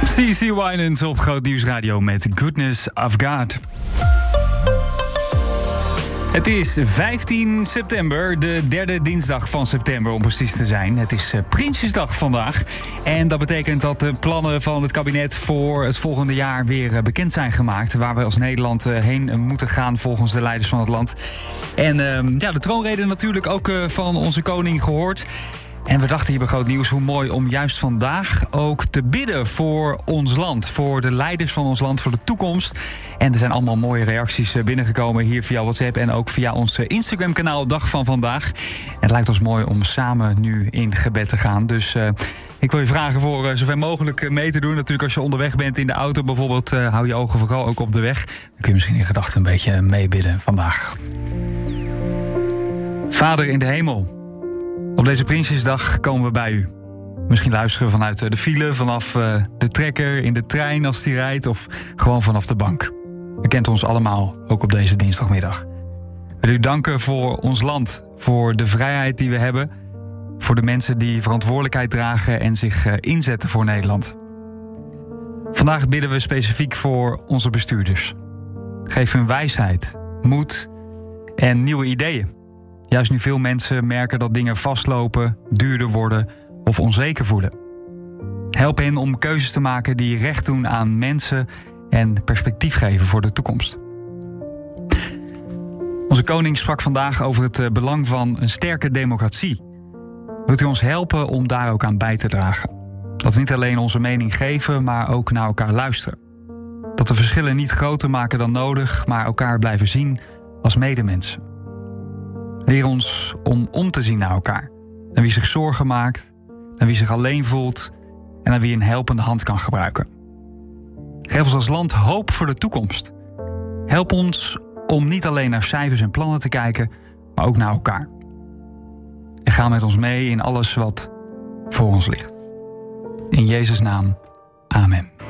C.C. Winans op Groot Nieuws Radio met Goodness of God. Het is 15 september, de derde dinsdag van september om precies te zijn. Het is Prinsjesdag vandaag. En dat betekent dat de plannen van het kabinet voor het volgende jaar weer bekend zijn gemaakt. Waar we als Nederland heen moeten gaan volgens de leiders van het land. En de troonrede natuurlijk ook van onze koning gehoord. En we dachten hier bij Groot Nieuws, hoe mooi om juist vandaag ook te bidden voor ons land. Voor de leiders van ons land, voor de toekomst. En er zijn allemaal mooie reacties binnengekomen hier via WhatsApp en ook via ons Instagram-kanaal Dag van Vandaag. En het lijkt ons mooi om samen nu in gebed te gaan. Dus ik wil je vragen voor zover mogelijk mee te doen. Natuurlijk als je onderweg bent in de auto bijvoorbeeld, hou je ogen vooral ook op de weg. Dan kun je misschien in gedachten een beetje meebidden vandaag. Vader in de hemel. Op deze Prinsjesdag komen we bij u. Misschien luisteren we vanuit de file, vanaf de trekker, in de trein als die rijdt of gewoon vanaf de bank. U kent ons allemaal, ook op deze dinsdagmiddag. We willen u danken voor ons land, voor de vrijheid die we hebben, voor de mensen die verantwoordelijkheid dragen en zich inzetten voor Nederland. Vandaag bidden we specifiek voor onze bestuurders. Geef hun wijsheid, moed en nieuwe ideeën. Juist nu veel mensen merken dat dingen vastlopen, duurder worden of onzeker voelen. Help hen om keuzes te maken die recht doen aan mensen en perspectief geven voor de toekomst. Onze koning sprak vandaag over het belang van een sterke democratie. Wilt u ons helpen om daar ook aan bij te dragen? Dat we niet alleen onze mening geven, maar ook naar elkaar luisteren. Dat we verschillen niet groter maken dan nodig, maar elkaar blijven zien als medemensen. Leer ons om te zien naar elkaar. Naar wie zich zorgen maakt, naar wie zich alleen voelt en naar wie een helpende hand kan gebruiken. Geef ons als land hoop voor de toekomst. Help ons om niet alleen naar cijfers en plannen te kijken, maar ook naar elkaar. En ga met ons mee in alles wat voor ons ligt. In Jezus' naam, amen.